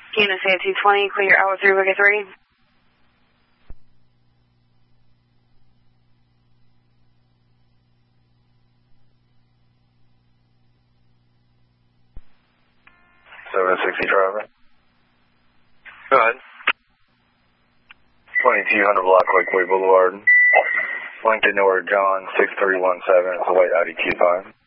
USA 220, clear hour 3, Wicket 3. Driver. Go ahead. 2200 block Lakeway Boulevard. Lincoln North John 6317. It's a white Audi Q5.